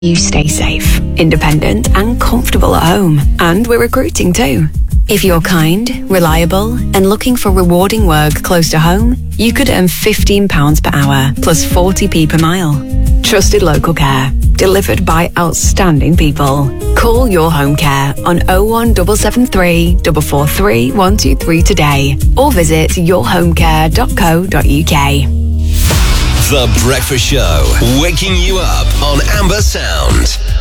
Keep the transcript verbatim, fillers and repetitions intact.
You stay safe, independent and comfortable at home. And we're recruiting too. If you're kind, reliable and looking for rewarding work close to home, you could earn fifteen pounds per hour plus forty p per mile. Trusted local care, delivered by outstanding people. Call your home care on oh one seven seven three, four four three, one two three today or visit your home care dot co dot uk. The Breakfast Show, waking you up on Amber Sound.